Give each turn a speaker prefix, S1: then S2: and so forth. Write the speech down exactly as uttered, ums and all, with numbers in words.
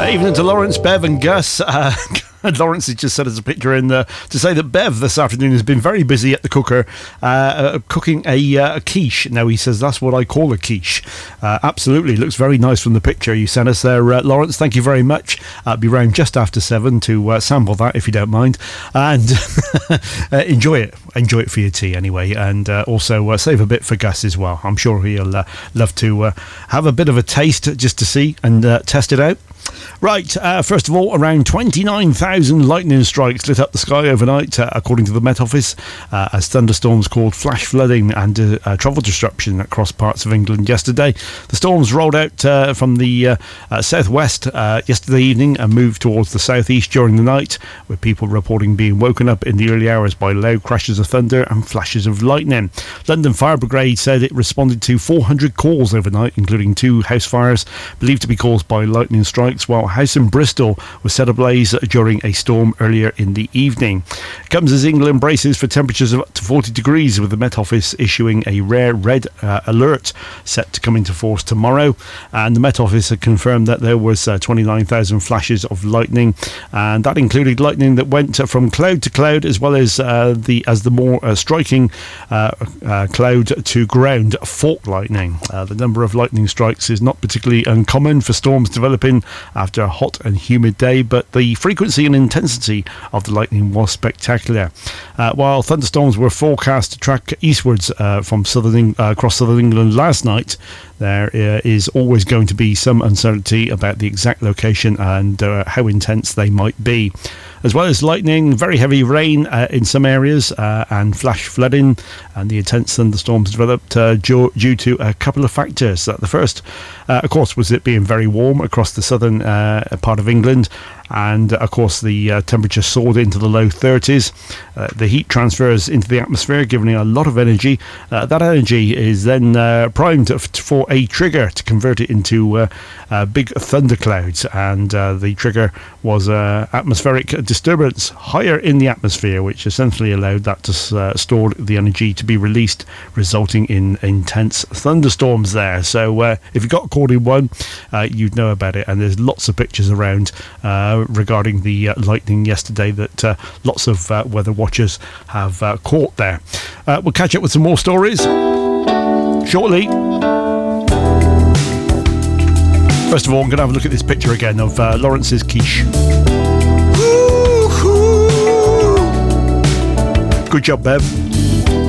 S1: Evening to Lawrence, Bev and Gus. Uh, Lawrence has just sent us a picture in uh, to say that Bev this afternoon has been very busy at the cooker uh, uh, cooking a, uh, a quiche. Now, he says that's what I call a quiche. Uh, absolutely. Looks very nice from the picture you sent us there, uh, Lawrence. Thank you very much. I'll be round just after seven to uh, sample that, if you don't mind. And uh, enjoy it. Enjoy it for your tea anyway. And uh, also uh, save a bit for Gus as well. I'm sure he'll uh, love to uh, have a bit of a taste just to see and uh, test it out. Right, uh, first of all, around twenty-nine thousand lightning strikes lit up the sky overnight, uh, according to the Met Office, uh, as thunderstorms caused flash flooding and uh, uh, travel disruption across parts of England yesterday. The storms rolled out uh, from the uh, uh, southwest uh, yesterday evening and moved towards the southeast during the night, with people reporting being woken up in the early hours by loud crashes of thunder and flashes of lightning. London Fire Brigade said it responded to four hundred calls overnight, including two house fires believed to be caused by lightning strikes, while a house in Bristol was set ablaze during a storm earlier in the evening. It comes as England braces for temperatures of up to forty degrees, with the Met Office issuing a rare red uh, alert set to come into force tomorrow. And the Met Office had confirmed that there was uh, twenty-nine thousand flashes of lightning, and that included lightning that went from cloud to cloud, as well as uh, the as the more uh, striking uh, uh, cloud to ground fault lightning. Uh, the number of lightning strikes is not particularly uncommon for storms developing after a hot and humid day, but the frequency and intensity of the lightning was spectacular. Uh, while thunderstorms were forecast to track eastwards uh, from southern uh, across southern England last night, there uh, is always going to be some uncertainty about the exact location and uh, how intense they might be. As well as lightning, very heavy rain uh, in some areas uh, and flash flooding, and the intense thunderstorms developed uh, due, due to a couple of factors. Uh, the first, uh, of course, was it being very warm across the southern uh, part of England, and of course the uh, temperature soared into the low thirties. Uh, the heat transfers into the atmosphere, giving it a lot of energy. Uh, that energy is then uh, primed for a trigger to convert it into uh, uh, big thunderclouds, and uh, the trigger was uh, atmospheric disturbance higher in the atmosphere, which essentially allowed that to uh, store the energy to be released, resulting in intense thunderstorms there. So uh, if you got caught in one, uh, you'd know about it, and there's lots of pictures around uh, regarding the uh, lightning yesterday that uh, lots of uh, weather watchers have uh, caught there. Uh, we'll catch up with some more stories shortly. First of all, I'm going to have a look at this picture again of uh, Lawrence's quiche. Good job, Bev.